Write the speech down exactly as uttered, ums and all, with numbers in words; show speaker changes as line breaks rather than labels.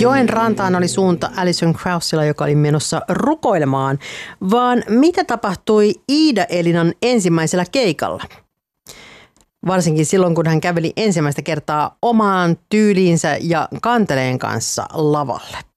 joen rantaan oli suunta Alison Kraussilla, joka oli menossa rukoilemaan, vaan mitä tapahtui Iida-Elinan ensimmäisellä keikalla? Varsinkin silloin, kun hän käveli ensimmäistä kertaa omaan tyyliinsä ja kanteleen kanssa lavalle.